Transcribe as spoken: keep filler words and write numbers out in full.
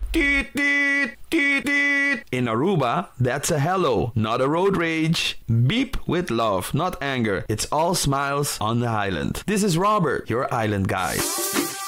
Teet, teet, teet, teet. In Aruba, that's a hello, not a road rage. Beep with love, not anger. It's all smiles on the island. This is Robert, your island guide.